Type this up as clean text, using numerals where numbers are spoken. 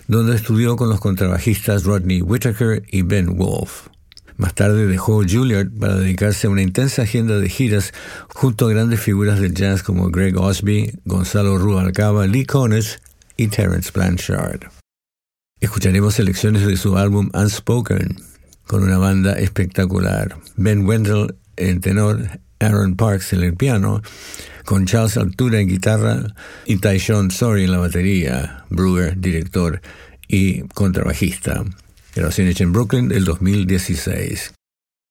donde estudió con los contrabajistas Rodney Whittaker y Ben Wolf. Más tarde dejó Juilliard para dedicarse a una intensa agenda de giras junto a grandes figuras del jazz como Greg Osby, Gonzalo Rubalcaba, Lee Konitz y Terence Blanchard. Escucharemos selecciones de su álbum Unspoken, con una banda espectacular. Ben Wendell en tenor, Aaron Parks en el piano, con Charles Altura en guitarra y Tyshawn Sorey en la batería, Brewer, director y contrabajista. Grabación hecha en Brooklyn del 2016.